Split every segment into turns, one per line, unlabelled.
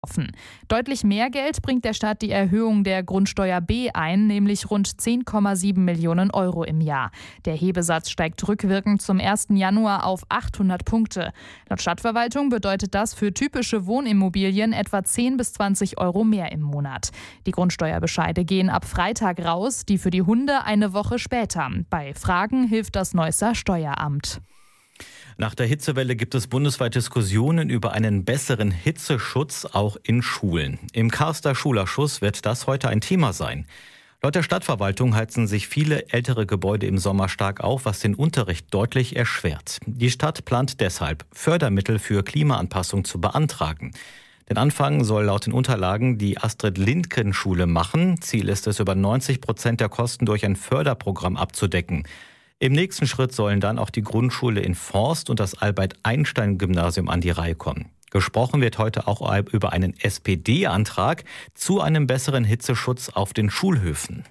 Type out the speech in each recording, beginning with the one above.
offen. Deutlich mehr Geld bringt der Staat die Erhöhung der Grundsteuer B ein, nämlich rund 10,7 Millionen Euro im Jahr. Der Hebesatz steigt rückwirkend zum 1. Januar auf 800 Punkte. Laut Stadtverwaltung bedeutet das für typische Wohnimmobilien etwa 10 bis 20 Euro mehr im Monat. Die Grundsteuerbescheide gehen ab Freitag raus, die für die Hunde eine Woche später. Bei Fragen hilft das Neusser Steueramt.
Nach der Hitzewelle gibt es bundesweit Diskussionen über einen besseren Hitzeschutz auch in Schulen. Im Karster Schulausschuss wird das heute ein Thema sein. Laut der Stadtverwaltung heizen sich viele ältere Gebäude im Sommer stark auf, was den Unterricht deutlich erschwert. Die Stadt plant deshalb, Fördermittel für Klimaanpassung zu beantragen. Den Anfang soll laut den Unterlagen die Astrid-Lindgren-Schule machen. Ziel ist es, über 90% der Kosten durch ein Förderprogramm abzudecken. Im nächsten Schritt sollen dann auch die Grundschule in Forst und das Albert-Einstein-Gymnasium an die Reihe kommen. Gesprochen wird heute auch über einen SPD-Antrag zu einem besseren Hitzeschutz auf den Schulhöfen.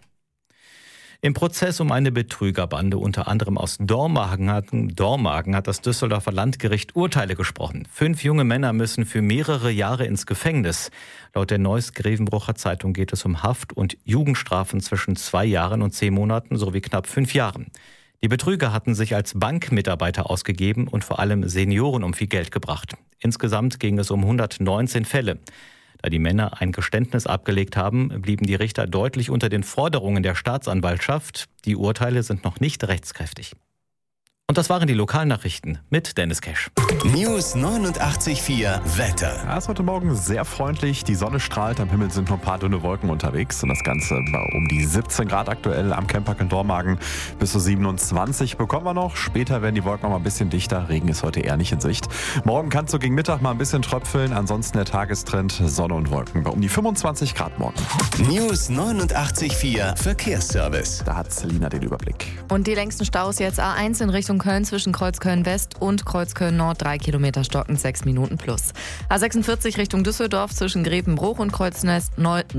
Im Prozess um eine Betrügerbande, unter anderem aus Dormagen hat das Düsseldorfer Landgericht Urteile gesprochen. 5 junge Männer müssen für mehrere Jahre ins Gefängnis. Laut der Neuss-Grevenbrucher Zeitung geht es um Haft- und Jugendstrafen zwischen 2 Jahren und 10 Monaten sowie knapp 5 Jahren. Die Betrüger hatten sich als Bankmitarbeiter ausgegeben und vor allem Senioren um viel Geld gebracht. Insgesamt ging es um 119 Fälle. Da die Männer ein Geständnis abgelegt haben, blieben die Richter deutlich unter den Forderungen der Staatsanwaltschaft. Die Urteile sind noch nicht rechtskräftig. Und das waren die Lokalnachrichten mit Dennis Cash.
News 89,4 Wetter.
Ja, es ist heute Morgen sehr freundlich. Die Sonne strahlt, am Himmel sind nur ein paar dünne Wolken unterwegs. Und das Ganze um die 17 Grad aktuell am Camppark in Dormagen. Bis zu 27 bekommen wir noch. Später werden die Wolken noch mal ein bisschen dichter. Regen ist heute eher nicht in Sicht. Morgen kann es so gegen Mittag mal ein bisschen tröpfeln. Ansonsten der Tagestrend Sonne und Wolken bei um die 25 Grad morgen.
News 89,4 Verkehrsservice.
Da hat Selina den Überblick.
Und die längsten Staus jetzt A1 in Richtung Köln zwischen Kreuzköln West und Kreuzköln Nord, 3 Kilometer stockend, 6 Minuten plus. A46 Richtung Düsseldorf zwischen Grevenbruch und Kreuzneuss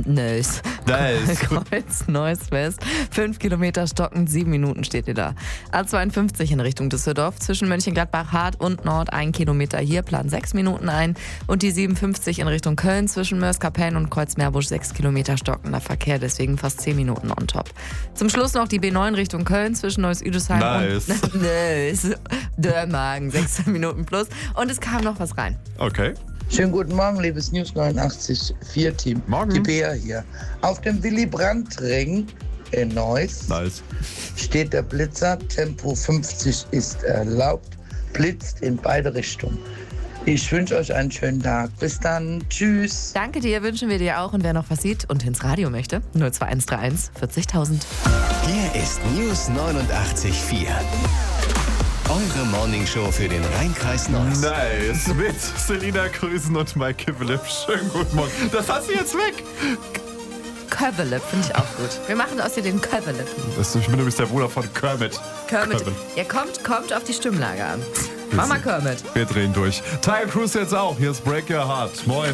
West, 5 Kilometer stockend, 7 Minuten steht ihr da. A52 in Richtung Düsseldorf zwischen Mönchengladbach-Hart und Nord, 1 Kilometer hier, planen 6 Minuten ein. Und die 57 in Richtung Köln zwischen Mörs-Kapellen und Kreuzmeerbusch, 6 Kilometer stockender Verkehr, deswegen fast 10 Minuten on top. Zum Schluss noch die B9 Richtung Köln zwischen Neuss-Üdesheim und Dormagen, 16 Minuten plus. Und es kam noch was rein.
Okay.
Schönen guten Morgen, liebes News 89,4 Team.
Morgen.
Die Bea hier. Auf dem Willy-Brandt-Ring in Neuss steht der Blitzer. Tempo 50 ist erlaubt. Blitzt in beide Richtungen. Ich wünsche euch einen schönen Tag. Bis dann. Tschüss.
Danke dir, wünschen wir dir auch. Und wer noch was sieht und ins Radio möchte, 02131 40.000.
Hier ist News 89,4. Eure Morningshow für den Rhein-Kreis Neuss.
Nice. Mit Selina Grüßen und Maike Philipp. Schönen guten Morgen. Das hast du jetzt weg.
Kövelip finde ich auch gut. Wir machen aus dir den Kövelip.
Ich bin übrigens der Bruder von Kermit.
Kermit. Ja, kommt auf die Stimmlage an. Mach mal Kermit.
Wir drehen durch. Tiger Cruise jetzt auch. Hier ist Break Your Heart. Moin.